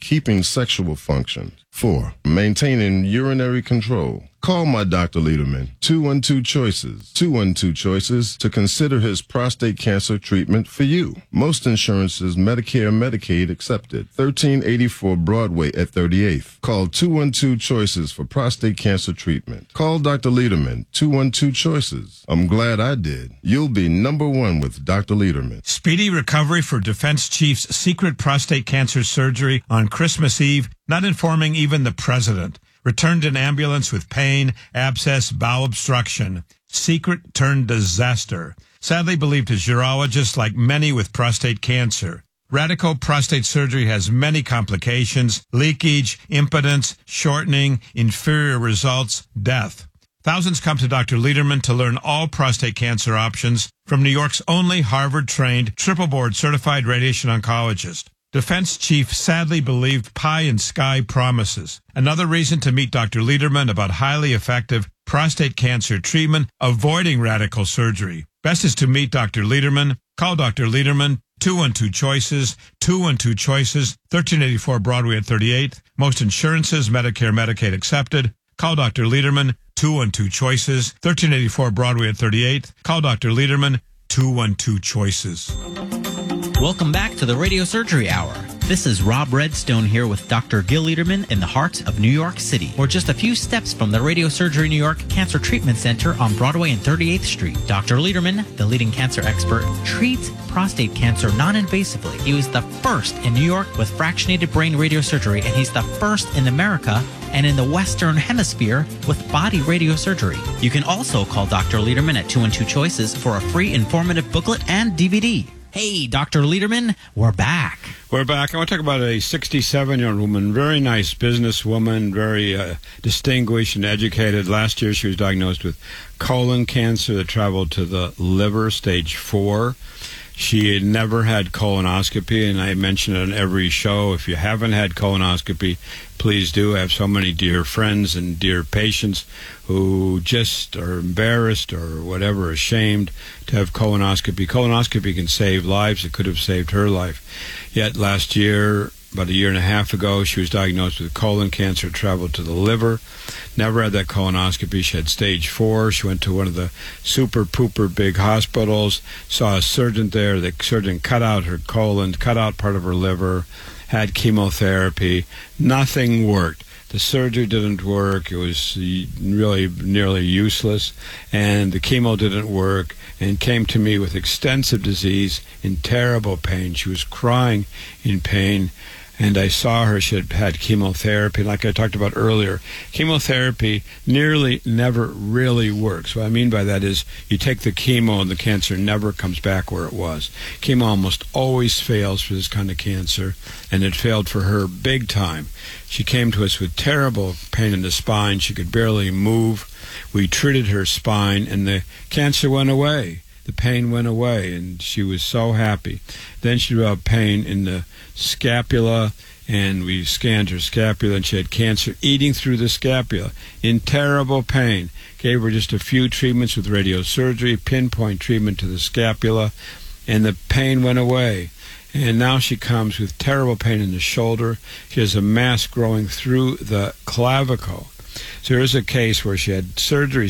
keeping sexual function. 4. Maintaining urinary control. Call my Dr. Lederman, 212 Choices. 212 Choices to consider his prostate cancer treatment for you. Most insurances, Medicare, Medicaid accepted. 1384 Broadway at 38th. Call 212 Choices for prostate cancer treatment. Call Dr. Lederman, 212 Choices. I'm glad I did. You'll be number one with Dr. Lederman. Speedy recovery for Defense Chief's secret prostate cancer surgery on Christmas Eve, not informing even the president. Returned in ambulance with pain, abscess, bowel obstruction. Secret turned disaster. Sadly believed his urologist, like many with prostate cancer. Radical prostate surgery has many complications: leakage, impotence, shortening, inferior results, death. Thousands come to Dr. Lederman to learn all prostate cancer options from New York's only Harvard-trained, triple-board certified radiation oncologist. Defense chief sadly believed pie in sky promises. Another reason to meet Dr. Lederman about highly effective prostate cancer treatment, avoiding radical surgery. Best is to meet Dr. Lederman. Call Dr. Lederman, 212 Choices, 212 Choices, 1384 Broadway at 38th. Most insurances, Medicare, Medicaid accepted. Call Dr. Lederman, 212 Choices, 1384 Broadway at 38th. Call Dr. Lederman, 212 Choices. Welcome back to the Radio Surgery Hour. This is Rob Redstone here with Dr. Gil Lederman in the heart of New York City. We're just a few steps from the Radio Surgery New York Cancer Treatment Center on Broadway and 38th Street. Dr. Lederman, the leading cancer expert, treats prostate cancer non-invasively. He was the first in New York with fractionated brain radiosurgery, and he's the first in America and in the Western Hemisphere with body radiosurgery. You can also call Dr. Lederman at 212 Choices for a free informative booklet and DVD. Hey, Dr. Lederman, we're back. We're back. I want to talk about a 67-year-old woman, very nice businesswoman, very distinguished and educated. Last year she was diagnosed with colon cancer that traveled to the liver, stage 4. She had never had colonoscopy, and I mention it on every show. If you haven't had colonoscopy, please do. I have so many dear friends and dear patients who just are embarrassed or whatever, ashamed to have colonoscopy. Colonoscopy can save lives. It could have saved her life. Yet last year, about a year and a half ago, she was diagnosed with colon cancer, traveled to the liver, never had that colonoscopy. She had stage 4. She went to one of the super-pooper big hospitals, saw a surgeon there. The surgeon cut out her colon, cut out part of her liver, had chemotherapy. Nothing worked. The surgery didn't work. It was really nearly useless, and the chemo didn't work, and came to me with extensive disease in terrible pain. She was crying in pain. And I saw her, she had had chemotherapy. Like I talked about earlier, chemotherapy nearly never really works. What I mean by that is you take the chemo and the cancer never comes back where it was. Chemo almost always fails for this kind of cancer, and it failed for her big time. She came to us with terrible pain in the spine. She could barely move. We treated her spine, and the cancer went away. The pain went away, and she was so happy. Then she developed pain in the scapula, and we scanned her scapula, and she had cancer eating through the scapula in terrible pain. Gave her just a few treatments with radiosurgery, pinpoint treatment to the scapula, and the pain went away. And now she comes with terrible pain in the shoulder. She has a mass growing through the clavicle. So here's a case where she had surgery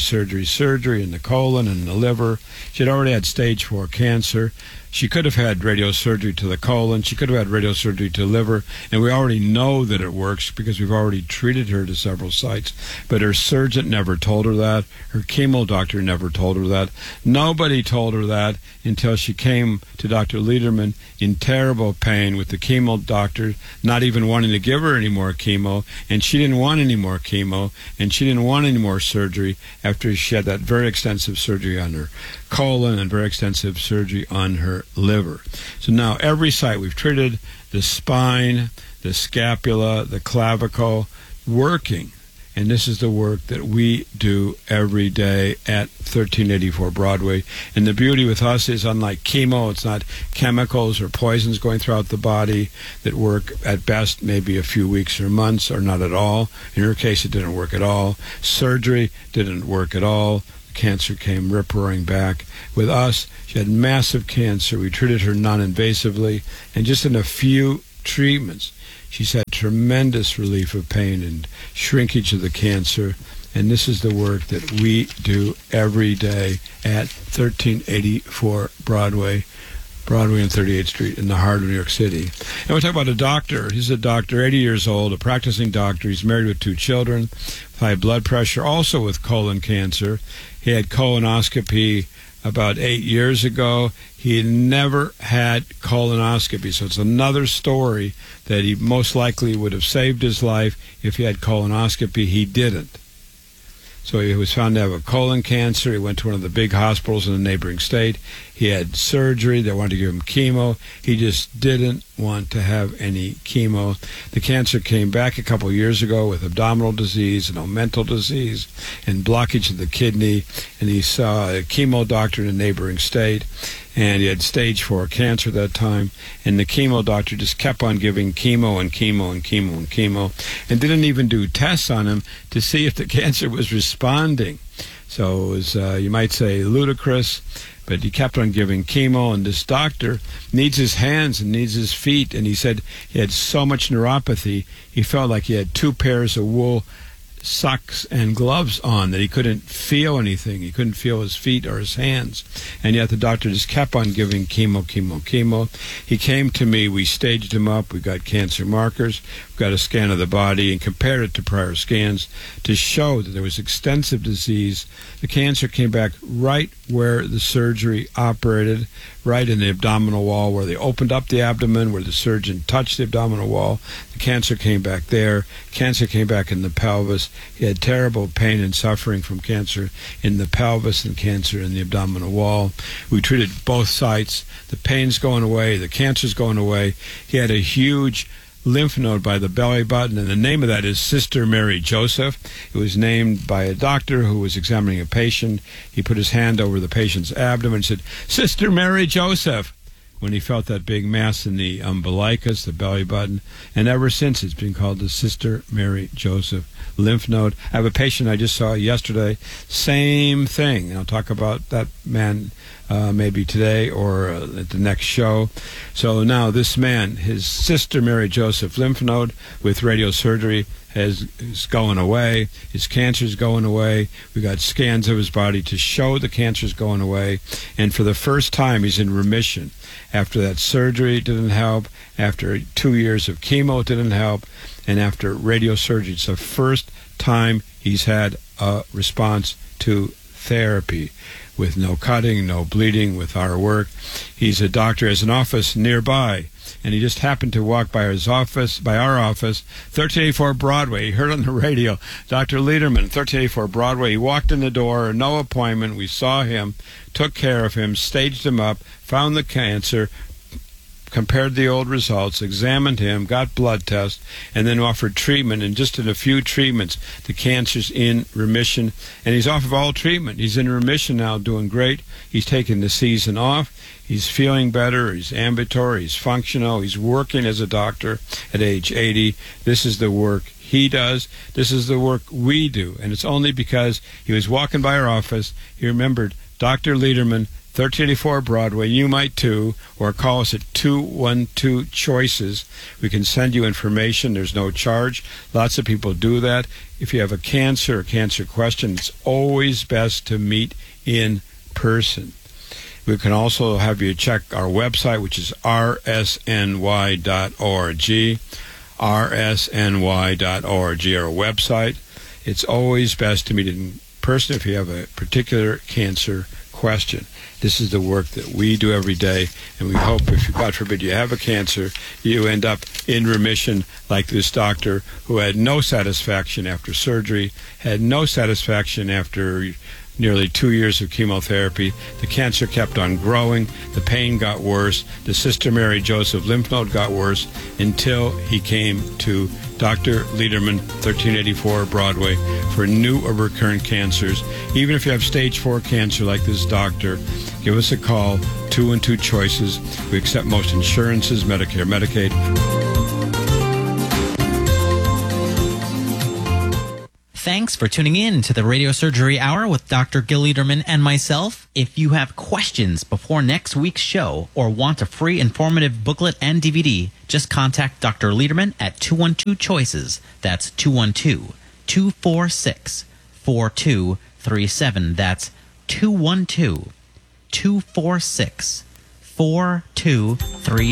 in the colon and the liver. She had already had stage 4 cancer. She could have had radiosurgery to the colon. She could have had radiosurgery to the liver. And we already know that it works because we've already treated her to several sites. But her surgeon never told her that. Her chemo doctor never told her that. Nobody told her that until she came to Dr. Lederman in terrible pain with the chemo doctor not even wanting to give her any more chemo. And she didn't want any more chemo. And she didn't want any more surgery after she had that very extensive surgery on her colon and very extensive surgery on her liver. So now every site we've treated, the spine, the scapula, the clavicle, working. And this is the work that we do every day at 1384 Broadway. And the beauty with us is, unlike chemo, it's not chemicals or poisons going throughout the body that work at best maybe a few weeks or months or not at all. In her case, it didn't work at all. Surgery didn't work at all. Cancer came rip-roaring back. With us, she had massive cancer. We treated her non-invasively, and just in a few treatments, She's had tremendous relief of pain and shrinkage of the cancer. And this is the work that we do every day at 1384 Broadway and 38th Street in the heart of New York City. And we're talking about a doctor. He's a doctor, 80 years old, a practicing doctor. He's married with 2 children, high blood pressure, also with colon cancer. He had colonoscopy about 8 years ago. He had never had colonoscopy, so it's another story that he most likely would have saved his life if he had colonoscopy. He didn't. So he was found to have a colon cancer. He went to one of the big hospitals in the neighboring state. He had surgery. They wanted to give him chemo. He just didn't want to have any chemo. The cancer came back a couple of years ago with abdominal disease and mental disease and blockage of the kidney. And he saw a chemo doctor in a neighboring state. And he had stage 4 cancer at that time. And the chemo doctor just kept on giving chemo and chemo and chemo and chemo and didn't even do tests on him to see if the cancer was responding. So it was, you might say, ludicrous, but he kept on giving chemo. And this doctor needs his hands and needs his feet. And he said he had so much neuropathy, he felt like he had 2 pairs of wool socks and gloves on, that he couldn't feel anything. He couldn't feel his feet or his hands. And yet the doctor just kept on giving chemo. He came to me. We staged him up. We got cancer markers. We got a scan of the body and compared it to prior scans to show that there was extensive disease. The cancer came back right where the surgery operated, right in the abdominal wall where they opened up the abdomen, where the surgeon touched the abdominal wall. The cancer came back there. Cancer came back in the pelvis. He had terrible pain and suffering from cancer in the pelvis and cancer in the abdominal wall. We treated both sites. The pain's going away. The cancer's going away. He had a huge lymph node by the belly button, and the name of that is Sister Mary Joseph. It was named by a doctor who was examining a patient. He put his hand over the patient's abdomen and said, "Sister Mary Joseph," when he felt that big mass in the umbilicus, the belly button. And ever since, it's been called the Sister Mary Joseph lymph node. I have a patient I just saw yesterday, same thing. And I'll talk about that man maybe today or at the next show. So now this man, his Sister Mary Joseph lymph node with radiosurgery is going away. His cancer's going away. We got scans of his body to show the cancer's going away. And for the first time, he's in remission. After that surgery, it didn't help. After 2 years of chemo, it didn't help. And after radiosurgery, it's the first time he's had a response to therapy, with no cutting, no bleeding, with our work. He's a doctor, has an office nearby, and he just happened to walk by our office, 1384 Broadway. He heard on the radio, Dr. Lederman, 1384 Broadway. He walked in the door, no appointment. We saw him, took care of him, staged him up, found the cancer, compared the old results, examined him, got blood tests, and then offered treatment. And just in a few treatments, the cancer's in remission. And he's off of all treatment. He's in remission now, doing great. He's taken the season off. He's feeling better. He's ambulatory. He's functional. He's working as a doctor at age 80. This is the work he does. This is the work we do. And it's only because he was walking by our office. He remembered Dr. Lederman, 1384 Broadway. You might too, or call us at 212-CHOICES. We can send you information. There's no charge. Lots of people do that. If you have a cancer or cancer question, it's always best to meet in person. We can also have you check our website, which is rsny.org. rsny.org, our website. It's always best to meet in person if you have a particular cancer question. This is the work that we do every day, and we hope, if God forbid you have a cancer, you end up in remission like this doctor who had no satisfaction after surgery, had no satisfaction after nearly 2 years of chemotherapy. The cancer kept on growing. The pain got worse. The Sister Mary Joseph lymph node got worse until he came to Dr. Lederman, 1384 Broadway, for new or recurrent cancers. Even if you have stage 4 cancer like this doctor, give us a call, 212-CHOICES. We accept most insurances, Medicare, Medicaid. Thanks for tuning in to the Radio Surgery Hour with Dr. Gil Liederman and myself. If you have questions before next week's show or want a free informative booklet and DVD, just contact Dr. Liederman at 212-CHOICES. That's 212-246-4237. That's 212-246-4237.